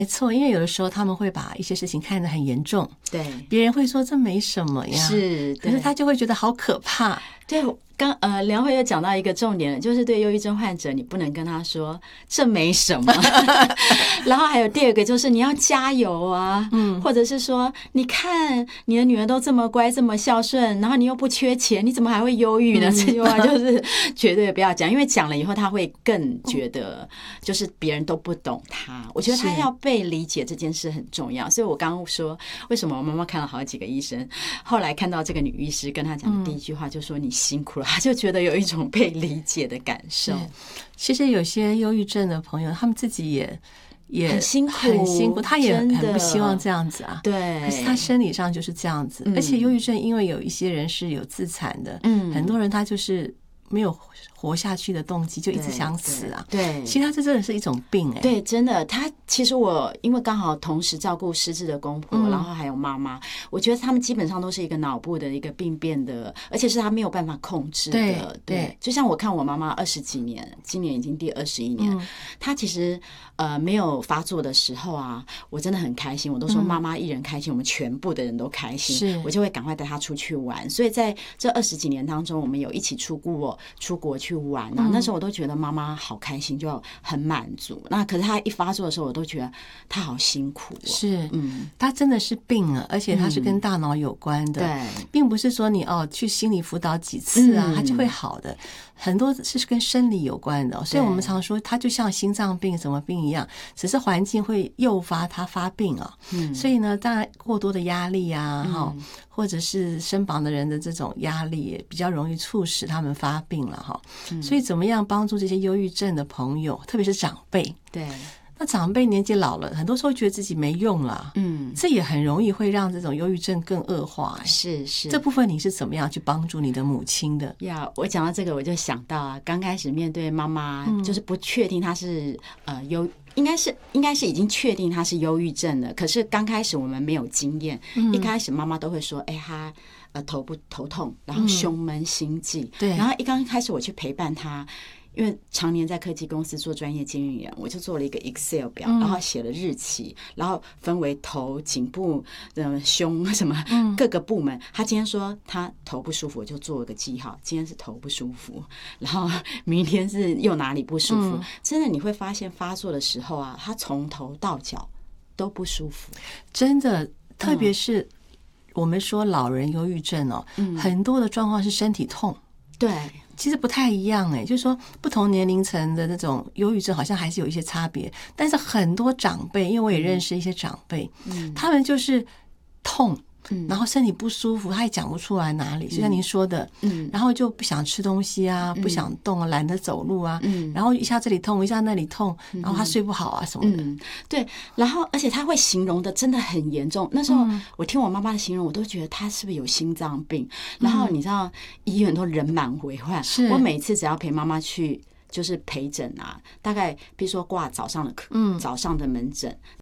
没错，因为有的时候他们会把一些事情看得很严重， 对， 别人会说这没什么呀， 是， 可是他就会觉得好可怕。 对，梁慧又讲到一个重点了，就是对忧郁症患者，你不能跟他说这没什么。然后还有第二个就是你要加油啊，或者是说你看你的女儿都这么乖这么孝顺，然后你又不缺钱，你怎么还会忧郁呢？这句话就是绝对不要讲，因为讲了以后他会更觉得就是别人都不懂他。我觉得他要被理解这件事很重要，所以我刚刚说为什么我妈妈看了好几个医生，后来看到这个女医师跟她讲的第一句话就说你辛苦了，他就觉得有一种被理解的感受。 其实有些忧郁症的朋友，他们自己也很辛苦， 他也很不希望这样子啊。 对， 可是他生理上就是这样子，而且忧郁症因为有一些人是有自残的，很多人他就是没有活下去的动机，就一直想死啊。 对， 其实他这真的是一种病对，真的，他其实我因为刚好同时照顾失智的公婆，然后还有妈妈，我觉得他们基本上都是一个脑部的一个病变的，而且是他没有办法控制的。对，就像我看我妈妈20几年，今年已经第21年，她其实没有发作的时候啊，我真的很开心，我都说妈妈一人开心，我们全部的人都开心，我就会赶快带她出去玩。所以在这20几年当中，我们有一起出国去玩啊，那时候我都觉得妈妈好开心，就很满足。那可是她一发作的时候，我都觉得她好辛苦是，她真的是病了，而且她是跟大脑有关的， 对， 并不是说你去心理辅导几次啊，她就会好的。很多是跟生理有关的，所以我们常说它就像心脏病什么病一样，只是环境会诱发它发病啊。所以呢，当然过多的压力啊，或者是身旁的人的这种压力，也比较容易促使他们发病了哈。所以怎么样帮助这些忧郁症的朋友，特别是长辈？ 对。 那长辈年纪老了，很多时候觉得自己没用了，这也很容易会让这种忧郁症更恶化。是，这部分你是怎么样去帮助你的母亲的？ 我讲到这个，我就想到啊，刚开始面对妈妈，就是不确定她是应该是已经确定她是忧郁症了，可是刚开始我们没有经验，一开始妈妈都会说，她头痛，然后胸闷心悸，对，然后一刚开始我去陪伴她。因为常年在科技公司做专业经理人，我就做了一个 Excel 表，然后写了日期，然后分为头、颈部、胸什么各个部门。他今天说他头不舒服，我就做了个记号，今天是头不舒服，然后明天是又哪里不舒服。真的你会发现发作的时候啊，他从头到脚都不舒服， 真的，特别是我们说老人忧郁症很多的状况是身体痛， 对。 其实不太一样就是说不同年龄层的那种忧郁症好像还是有一些差别，但是很多长辈，因为我也认识一些长辈，他们就是痛，然后身体不舒服，他也讲不出来哪里，就像您说的，然后就不想吃东西啊，不想动啊，懒得走路啊，然后一下这里痛，一下那里痛，然后他睡不好啊什么的， 对，然后而且他会形容的真的很严重。那时候我听我妈妈的形容，我都觉得他是不是有心脏病？然后你知道医院都人满为患，我每次只要陪妈妈去。就是陪诊啊，大概比如说挂早上的门诊，